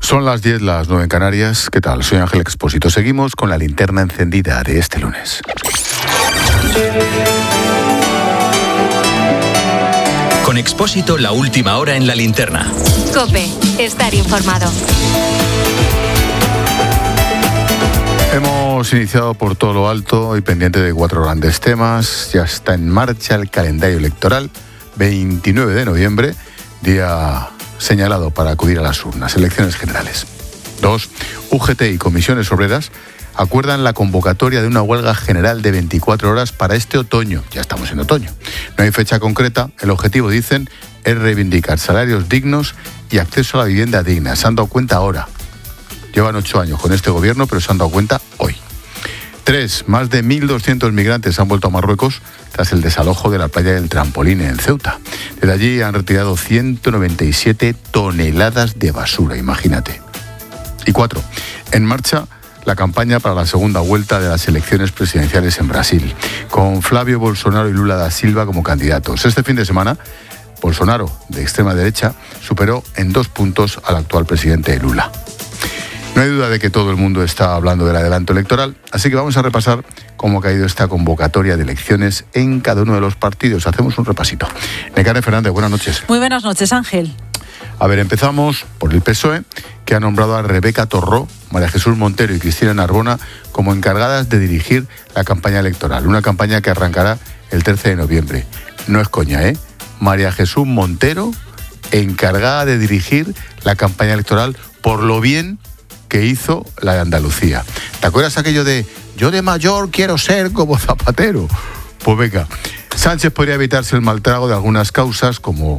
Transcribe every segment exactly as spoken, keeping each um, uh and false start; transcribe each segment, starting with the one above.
Son las diez, las nueve en Canarias. ¿Qué tal? Soy Ángel Expósito. Seguimos con la linterna encendida de este lunes. Con Expósito, la última hora en la linterna. COPE, estar informado. Hemos iniciado por todo lo alto y pendiente de cuatro grandes temas. Ya está en marcha el calendario electoral. veintinueve de noviembre, día señalado para acudir a las urnas, elecciones generales. Dos, U G T y comisiones obreras acuerdan la convocatoria de una huelga general de veinticuatro horas para este otoño. Ya estamos en otoño. No hay fecha concreta. El objetivo, dicen, es reivindicar salarios dignos y acceso a la vivienda digna. Se han dado cuenta ahora. Llevan ocho años con este gobierno, pero se han dado cuenta hoy. Tres, más de mil doscientos migrantes han vuelto a Marruecos tras el desalojo de la playa del Trampolín en Ceuta. Desde allí han retirado ciento noventa y siete toneladas de basura, imagínate. Y cuatro, en marcha la campaña para la segunda vuelta de las elecciones presidenciales en Brasil, con Flávio Bolsonaro y Lula da Silva como candidatos. Este fin de semana, Bolsonaro, de extrema derecha, superó en dos puntos al actual presidente Lula. No hay duda de que todo el mundo está hablando del adelanto electoral, así que vamos a repasar cómo ha caído esta convocatoria de elecciones en cada uno de los partidos. Hacemos un repasito. Nekane Fernández, buenas noches. Muy buenas noches, Ángel. A ver, empezamos por el P S O E, que ha nombrado a Rebeca Torró, María Jesús Montero y Cristina Narbona como encargadas de dirigir la campaña electoral. Una campaña que arrancará el trece de noviembre. No es coña, ¿eh? María Jesús Montero, encargada de dirigir la campaña electoral por lo bien que hizo la de Andalucía. ¿Te acuerdas aquello de yo de mayor quiero ser como Zapatero? Pues venga, Sánchez podría evitarse el mal trago de algunas causas, como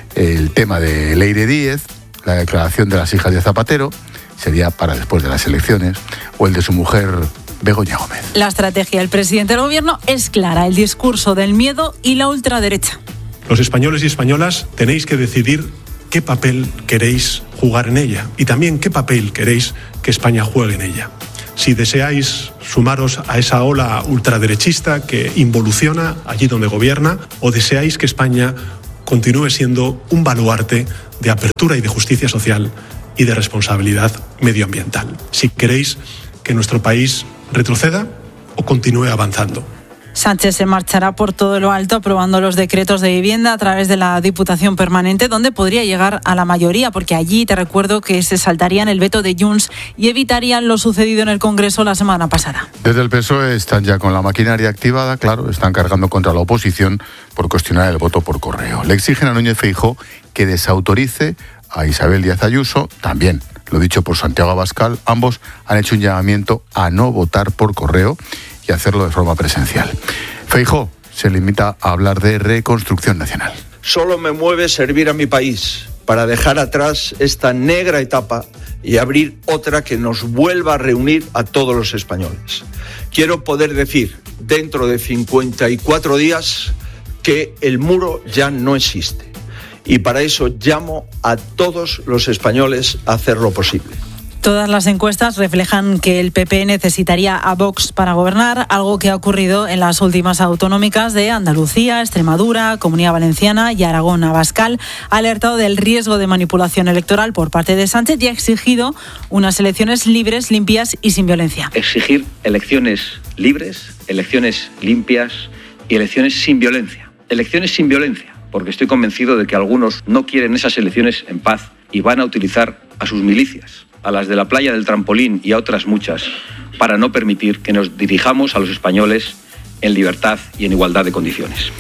el tema de Leire Díez, la declaración de las hijas de Zapatero, sería para después de las elecciones, o el de su mujer Begoña Gómez. La estrategia del presidente del gobierno es clara, el discurso del miedo y la ultraderecha. Los españoles y españolas tenéis que decidir qué papel queréis jugar en ella y también qué papel queréis que España juegue en ella. Si deseáis sumaros a esa ola ultraderechista que involuciona allí donde gobierna, o deseáis que España continúe siendo un baluarte de apertura y de justicia social y de responsabilidad medioambiental. Si queréis que nuestro país retroceda o continúe avanzando. Sánchez se marchará por todo lo alto aprobando los decretos de vivienda a través de la Diputación Permanente, donde podría llegar a la mayoría, porque allí te recuerdo que se saltarían el veto de Junts y evitarían lo sucedido en el Congreso la semana pasada. Desde el P S O E están ya con la maquinaria activada, claro, están cargando contra la oposición por cuestionar el voto por correo. Le exigen a Núñez Feijóo que desautorice a Isabel Díaz Ayuso, también lo dicho por Santiago Abascal. Ambos han hecho un llamamiento a no votar por correo y hacerlo de forma presencial. Feijóo se limita a hablar de reconstrucción nacional. Solo me mueve servir a mi país para dejar atrás esta negra etapa y abrir otra que nos vuelva a reunir a todos los españoles. Quiero poder decir dentro de cincuenta y cuatro días que el muro ya no existe. Y para eso llamo a todos los españoles a hacer lo posible. Todas las encuestas reflejan que el P P necesitaría a Vox para gobernar, algo que ha ocurrido en las últimas autonómicas de Andalucía, Extremadura, Comunidad Valenciana y Aragón. Abascal ha alertado del riesgo de manipulación electoral por parte de Sánchez y ha exigido unas elecciones libres, limpias y sin violencia. Exigir elecciones libres, elecciones limpias y elecciones sin violencia. Elecciones sin violencia, porque estoy convencido de que algunos no quieren esas elecciones en paz y van a utilizar a sus milicias, a las de la playa del Trampolín y a otras muchas, para no permitir que nos dirijamos a los españoles en libertad y en igualdad de condiciones.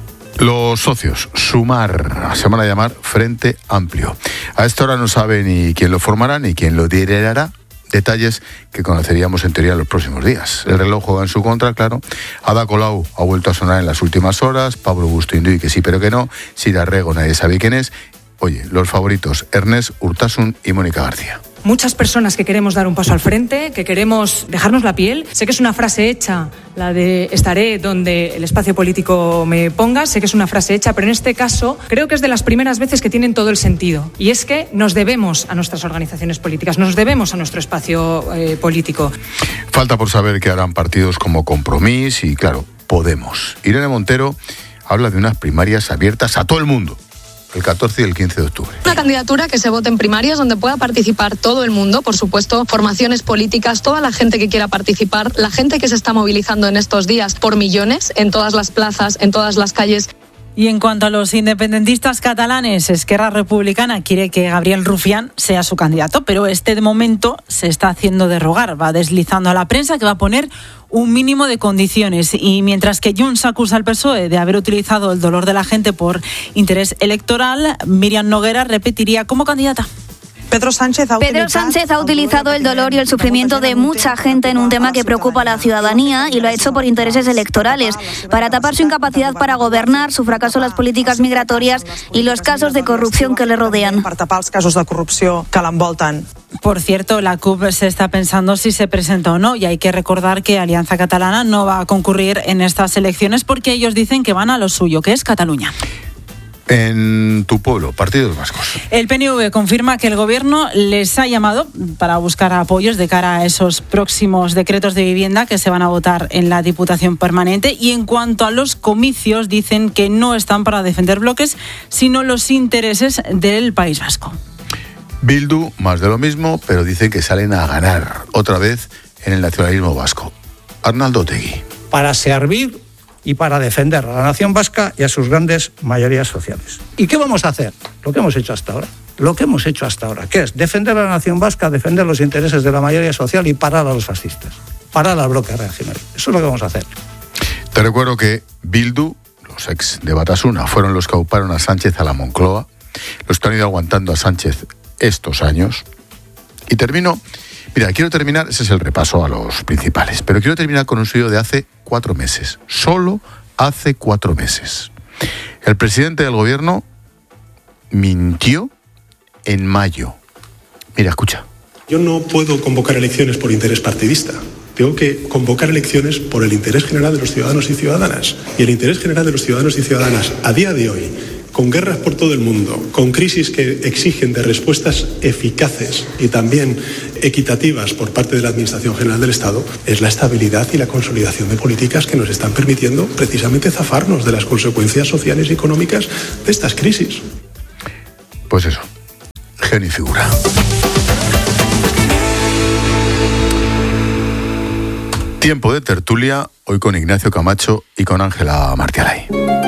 Los socios, Sumar, se van a llamar Frente Amplio. A esta hora no sabe ni quién lo formará ni quién lo liderará. Detalles que conoceríamos en teoría en los próximos días. El reloj juega en su contra, claro. Ada Colau ha vuelto a sonar en las últimas horas. Pablo Bustinduy, que sí pero que no. Sira Rego, nadie sabe quién es. Oye, los favoritos, Ernest Urtasun y Mónica García. Muchas personas que queremos dar un paso al frente, que queremos dejarnos la piel. Sé que es una frase hecha, la de estaré donde el espacio político me ponga. Sé que es una frase hecha, pero en este caso creo que es de las primeras veces que tienen todo el sentido. Y es que nos debemos a nuestras organizaciones políticas, nos debemos a nuestro espacio eh, político. Falta por saber qué harán partidos como Compromís y, claro, Podemos. Irene Montero habla de unas primarias abiertas a todo el mundo. el catorce y el quince de octubre. Una candidatura que se vote en primarias donde pueda participar todo el mundo, por supuesto, formaciones políticas, toda la gente que quiera participar, la gente que se está movilizando en estos días por millones en todas las plazas, en todas las calles. Y en cuanto a los independentistas catalanes, Esquerra Republicana quiere que Gabriel Rufián sea su candidato, pero este de momento se está haciendo de rogar. Va deslizando a la prensa que va a poner un mínimo de condiciones. Y mientras que Junts acusa al P S O E de haber utilizado el dolor de la gente por interés electoral, Míriam Noguera repetiría como candidata. Pedro Sánchez, ha Pedro Sánchez ha utilizado el dolor y el sufrimiento de mucha gente en un tema que preocupa a la ciudadanía y lo ha hecho por intereses electorales, para tapar su incapacidad para gobernar, su fracaso en las políticas migratorias y los casos de corrupción que le rodean. Para tapar los casos de corrupción que l'envolten. Por cierto, la C U P se está pensando si se presenta o no, y hay que recordar que Alianza Catalana no va a concurrir en estas elecciones porque ellos dicen que van a lo suyo, que es Cataluña. En tu pueblo, Partidos Vascos. El P N V confirma que el gobierno les ha llamado para buscar apoyos de cara a esos próximos decretos de vivienda que se van a votar en la Diputación Permanente. Y en cuanto a los comicios, dicen que no están para defender bloques, sino los intereses del País Vasco. Bildu, más de lo mismo, pero dicen que salen a ganar otra vez en el nacionalismo vasco. Arnaldo Otegi. Para servir y para defender a la nación vasca y a sus grandes mayorías sociales. ¿Y qué vamos a hacer? Lo que hemos hecho hasta ahora. Lo que hemos hecho hasta ahora, ¿qué es? Defender a la nación vasca, defender los intereses de la mayoría social y parar a los fascistas. Parar al bloque reaccionario. Eso es lo que vamos a hacer. Te recuerdo que Bildu, los ex de Batasuna, fueron los que auparon a Sánchez a la Moncloa, los que han ido aguantando a Sánchez estos años. Y termino... Mira, quiero terminar, ese es el repaso a los principales, pero quiero terminar con un suyo de hace cuatro meses, solo hace cuatro meses. El presidente del gobierno mintió en mayo. Mira, escucha. Yo no puedo convocar elecciones por interés partidista. Tengo que convocar elecciones por el interés general de los ciudadanos y ciudadanas. Y el interés general de los ciudadanos y ciudadanas a día de hoy, con guerras por todo el mundo, con crisis que exigen de respuestas eficaces y también equitativas por parte de la Administración General del Estado, es la estabilidad y la consolidación de políticas que nos están permitiendo precisamente zafarnos de las consecuencias sociales y económicas de estas crisis. Pues eso, genio y figura. Tiempo de tertulia, hoy con Ignacio Camacho y con Ángela Martialay.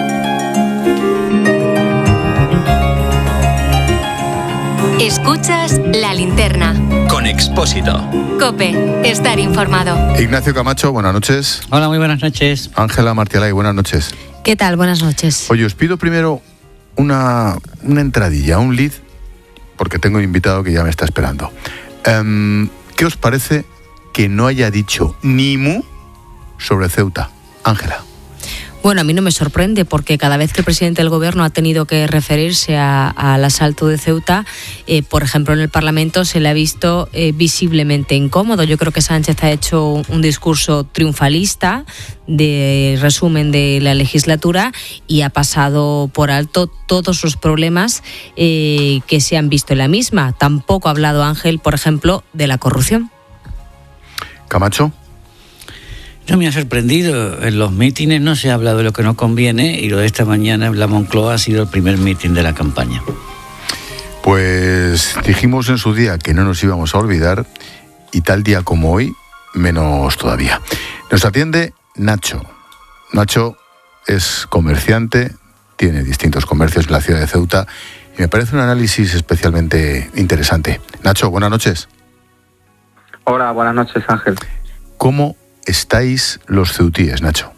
Escuchas La Linterna. Con Expósito. COPE. Estar informado. Ignacio Camacho, buenas noches. Hola, muy buenas noches. Ángela Martialay, buenas noches. ¿Qué tal? Buenas noches. Oye, os pido primero una, una entradilla, un lead, porque tengo un invitado que ya me está esperando. Um, ¿Qué os parece que no haya dicho ni mu sobre Ceuta? Ángela. Bueno, a mí no me sorprende porque cada vez que el presidente del gobierno ha tenido que referirse a, al asalto de Ceuta, eh, por ejemplo en el Parlamento, se le ha visto eh, visiblemente incómodo. Yo creo que Sánchez ha hecho un, un discurso triunfalista de resumen de la legislatura y ha pasado por alto todos los problemas eh, que se han visto en la misma. Tampoco ha hablado Ángel, por ejemplo, de la corrupción. Camacho. No me ha sorprendido. En los mítines no se ha hablado de lo que no conviene y lo de esta mañana en la Moncloa ha sido el primer mítin de la campaña. Pues dijimos en su día que no nos íbamos a olvidar y tal día como hoy, menos todavía. Nos atiende Nacho. Nacho es comerciante, tiene distintos comercios en la ciudad de Ceuta y me parece un análisis especialmente interesante. Nacho, buenas noches. Hola, buenas noches, Ángel. ¿Cómo estáis los ceutíes, Nacho?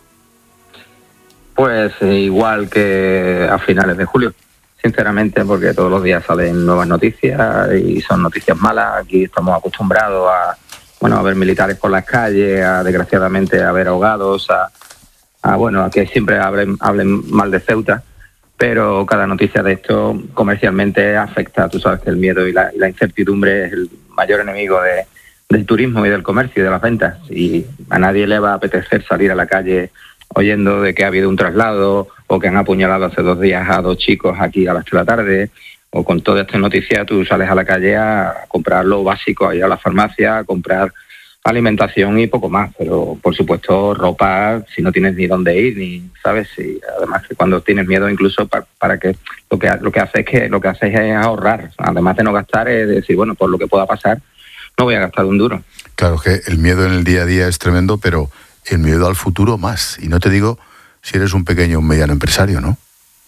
Pues eh, igual que a finales de julio, sinceramente, porque todos los días salen nuevas noticias y son noticias malas. Aquí estamos acostumbrados a, bueno, a ver militares por las calles, a desgraciadamente a ver ahogados, a, a bueno, a que siempre hablen, hablen mal de Ceuta, pero cada noticia de esto comercialmente afecta. Tú sabes que el miedo y la, y la incertidumbre es el mayor enemigo de del turismo y del comercio y de las ventas, y a nadie le va a apetecer salir a la calle oyendo de que ha habido un traslado o que han apuñalado hace dos días a dos chicos aquí a las tres de la tarde, o con toda esta noticia tú sales a la calle a comprar lo básico, a ir a la farmacia, a comprar alimentación y poco más, pero por supuesto ropa, si no tienes ni dónde ir, ni sabes, y además que cuando tienes miedo incluso para, para que lo que lo que hace es que lo que haces es ahorrar, además de no gastar, es decir, bueno, por lo que pueda pasar, no voy a gastar un duro. Claro que el miedo en el día a día es tremendo, pero el miedo al futuro más, y no te digo si eres un pequeño o un mediano empresario, ¿no?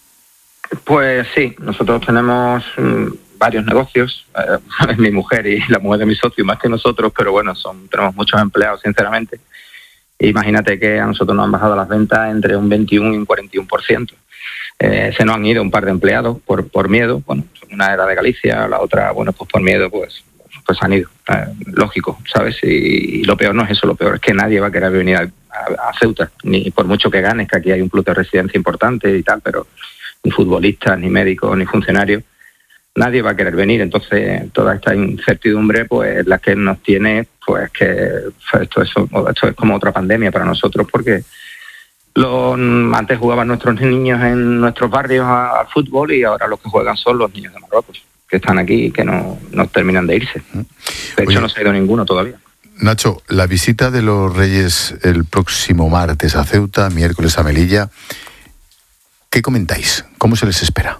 Pues sí, nosotros tenemos mmm, varios negocios, eh, mi mujer y la mujer de mi socio más que nosotros, pero bueno, son tenemos muchos empleados, sinceramente. Imagínate que a nosotros nos han bajado las ventas entre un veintiuno y un cuarenta y uno por ciento. Eh, se nos han ido un par de empleados por por miedo, bueno, una era de Galicia, la otra, bueno, pues por miedo, pues pues han ido, eh, lógico, ¿sabes? Y, y lo peor no es eso, lo peor es que nadie va a querer venir a, a, a Ceuta, ni por mucho que ganes, que aquí hay un plus de residencia importante y tal, pero ni futbolistas, ni médicos, ni funcionarios, nadie va a querer venir. Entonces toda esta incertidumbre pues la que nos tiene, pues que esto es, esto es como otra pandemia para nosotros, porque lo, antes jugaban nuestros niños en nuestros barrios al fútbol y ahora los que juegan son los niños de Marruecos, que están aquí y que no, no terminan de irse. De hecho, Oye, no se ha ido ninguno todavía. Nacho, la visita de los Reyes el próximo martes a Ceuta, miércoles a Melilla, ¿qué comentáis? ¿Cómo se les espera?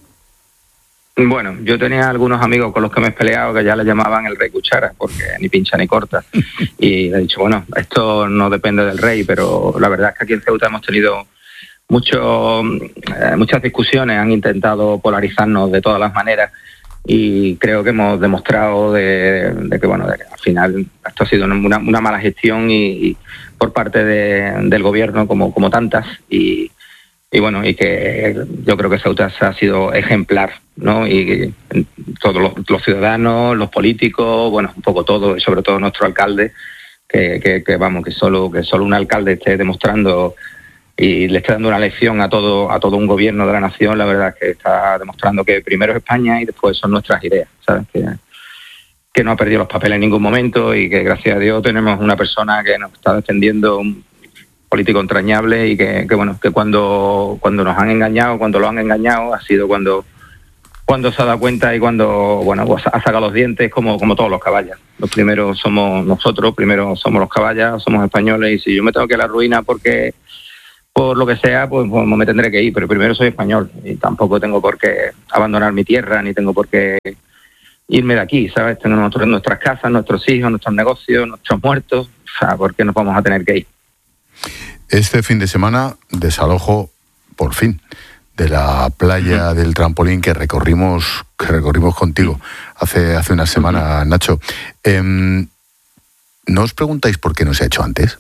Bueno, yo tenía algunos amigos con los que me he peleado que ya le llamaban el rey cuchara, porque ni pincha ni corta. Y le he dicho, bueno, esto no depende del rey, pero la verdad es que aquí en Ceuta hemos tenido mucho, eh, muchas discusiones, han intentado polarizarnos de todas las maneras y creo que hemos demostrado de, de que, bueno, de que al final esto ha sido una, una mala gestión y, y por parte de, del gobierno como, como tantas y Y bueno, y que yo creo que Ceuta ha sido ejemplar, ¿no? Y todos los, los ciudadanos, los políticos, bueno, un poco todo, y sobre todo nuestro alcalde, que, que, que vamos, que solo que solo un alcalde esté demostrando y le esté dando una lección a todo a todo un gobierno de la nación, la verdad es que está demostrando que primero es España y después son nuestras ideas, ¿sabes? Que, que no ha perdido los papeles en ningún momento y que gracias a Dios tenemos una persona que nos está defendiendo, un político entrañable y que, que bueno, que cuando cuando nos han engañado, cuando lo han engañado, ha sido cuando cuando se ha dado cuenta y cuando, bueno, pues ha sacado los dientes como como todos los caballas. Los primeros somos nosotros, primero somos los caballas, somos españoles y si yo me tengo que ir a la ruina porque por lo que sea, pues, pues me tendré que ir, pero primero soy español y tampoco tengo por qué abandonar mi tierra ni tengo por qué irme de aquí, ¿sabes? Tenemos nuestras casas, nuestros hijos, nuestros negocios, nuestros muertos, o sea, ¿por qué nos vamos a tener que ir? Este fin de semana desalojo, por fin, de la playa uh-huh. del Trampolín que recorrimos que recorrimos contigo hace hace una semana, uh-huh. Nacho. Eh, ¿No os preguntáis por qué no se ha hecho antes?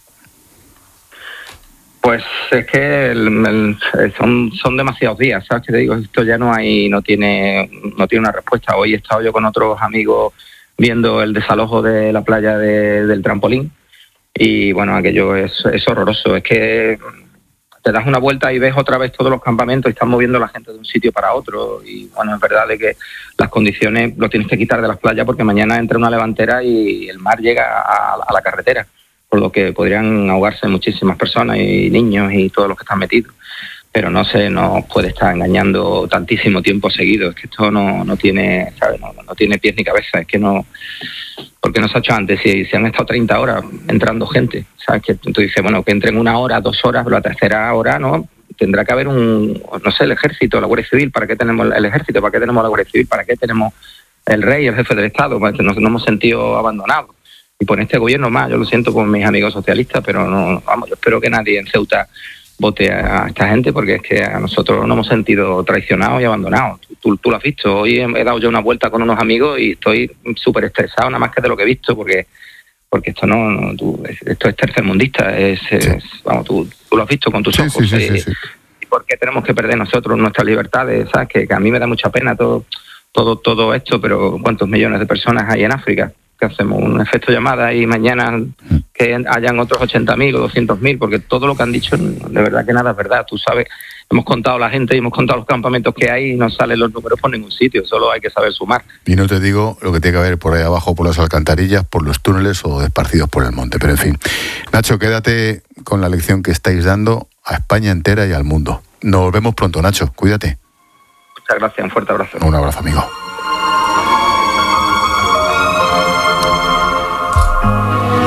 Pues es que el, el, son son demasiados días, ¿sabes? Que te digo, esto ya no hay, no tiene no tiene una respuesta. Hoy he estado yo con otros amigos viendo el desalojo de la playa de, del Trampolín. Y bueno, aquello es, es horroroso, es que te das una vuelta y ves otra vez todos los campamentos y están moviendo a la gente de un sitio para otro y bueno, es verdad de que las condiciones lo tienes que quitar de las playas porque mañana entra una levantera y el mar llega a, a la carretera, por lo que podrían ahogarse muchísimas personas y niños y todos los que están metidos. Pero no se nos puede estar engañando tantísimo tiempo seguido, es que esto no, no tiene, ¿sabes? No, no tiene pies ni cabeza, es que no, porque no se ha hecho antes, si, si han estado treinta horas entrando gente, ¿sabes? Que tú dices, bueno, que entren una hora, dos horas, pero la tercera hora, ¿no? Tendrá que haber un, no sé, el ejército, la Guardia Civil, ¿para qué tenemos el ejército? ¿Para qué tenemos la Guardia Civil? ¿Para qué tenemos el rey, el jefe del Estado? Nos, nos hemos sentido abandonados. Y por este gobierno más, yo lo siento por mis amigos socialistas, pero no, vamos, yo espero que nadie en Ceuta vote a esta gente porque es que a nosotros nos hemos sentido traicionados y abandonados. Tú, tú, tú lo has visto. Hoy he, he dado yo una vuelta con unos amigos y estoy súper estresado, nada más que de lo que he visto, porque porque esto no, no tú, esto es tercermundista. Es, sí. es, vamos, tú, tú lo has visto con tus sí, ojos. Sí, sí, sí, sí. ¿Y por qué tenemos que perder nosotros nuestras libertades? ¿Sabes? Que, que a mí me da mucha pena todo, todo, todo esto, pero ¿cuántos millones de personas hay en África? Que hacemos un efecto llamada y mañana que hayan otros ochenta mil o doscientos mil, porque todo lo que han dicho, de verdad que nada es verdad. Tú sabes, hemos contado la gente y hemos contado los campamentos que hay y no salen los números por ningún sitio, solo hay que saber sumar. Y no te digo lo que tiene que haber por ahí abajo, por las alcantarillas, por los túneles o esparcidos por el monte, pero en fin. Nacho, quédate con la lección que estáis dando a España entera y al mundo. Nos vemos pronto, Nacho, cuídate. Muchas gracias, un fuerte abrazo. Un abrazo, amigo. En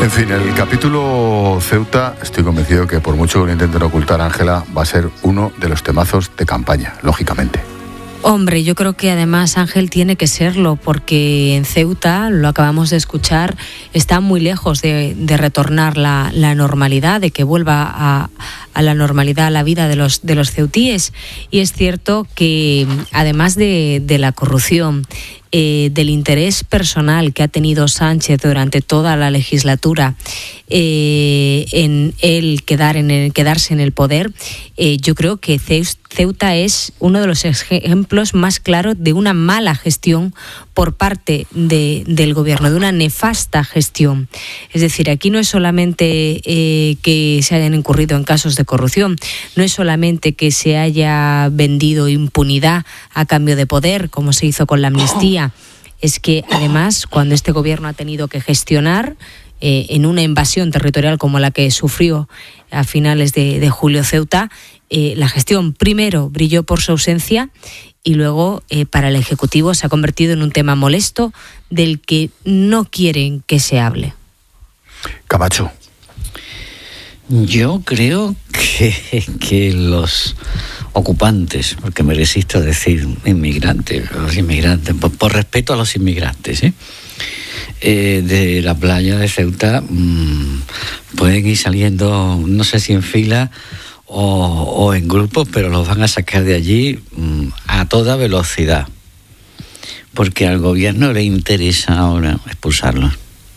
En fin, el capítulo Ceuta, estoy convencido que por mucho que lo intenten ocultar, Ángela, va a ser uno de los temazos de campaña, lógicamente. Hombre, yo creo que además, Ángel, tiene que serlo, porque en Ceuta, lo acabamos de escuchar, está muy lejos de, de retornar la, la normalidad, de que vuelva a, a la normalidad la vida de los, de los ceutíes. Y es cierto que, además de, de la corrupción, Eh, del interés personal que ha tenido Sánchez durante toda la legislatura eh, en el quedar en el quedarse en el poder, eh, yo creo que Ceuta es uno de los ejemplos más claros de una mala gestión por parte de, del gobierno, de una nefasta gestión. Es decir, aquí no es solamente eh, que se hayan incurrido en casos de corrupción, no es solamente que se haya vendido impunidad a cambio de poder, como se hizo con la amnistía. Es que además, cuando este gobierno ha tenido que gestionar eh, en una invasión territorial como la que sufrió a finales de, de julio Ceuta, eh, la gestión primero brilló por su ausencia y luego eh, para el Ejecutivo se ha convertido en un tema molesto del que no quieren que se hable. Camacho. Yo creo que, que los ocupantes, porque me resisto a decir inmigrantes, los inmigrantes, por, por respeto a los inmigrantes, ¿eh? Eh, de la playa de Ceuta mmm, pueden ir saliendo, no sé si en fila o, o en grupos, pero los van a sacar de allí mmm, a toda velocidad, porque al gobierno le interesa ahora expulsarlos.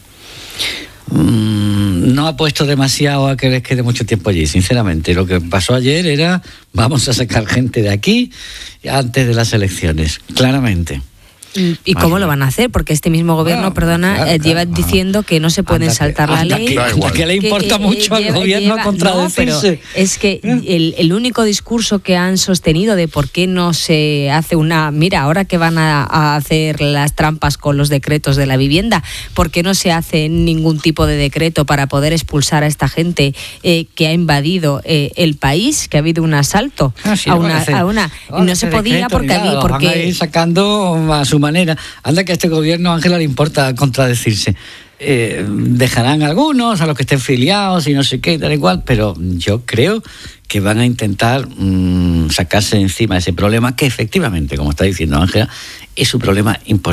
No ha puesto demasiado a que les quede mucho tiempo allí, sinceramente. Lo que pasó ayer era, vamos a sacar gente de aquí antes de las elecciones, claramente. ¿Y cómo lo van a hacer? Porque este mismo gobierno, no, perdona, claro, eh, lleva claro, diciendo que no se pueden anda saltar que, la ley. Que, anda que le importa que, mucho eh, al gobierno lleva, contradecirse. No, pero es que el, el único discurso que han sostenido de por qué no se hace una... Mira, ahora que van a, a hacer las trampas con los decretos de la vivienda, ¿por qué no se hace ningún tipo de decreto para poder expulsar a esta gente eh, que ha invadido eh, el país, que ha habido un asalto ah, sí, a, una, a, a una... No, no se podía porque... Nada, porque van a ir sacando a su manera. Anda que a este gobierno, Ángela, le importa contradecirse. Eh, dejarán algunos, a los que estén filiados y no sé qué, tal y cual, pero yo creo que van a intentar mmm, sacarse encima ese problema que efectivamente, como está diciendo Ángela, es un problema importante.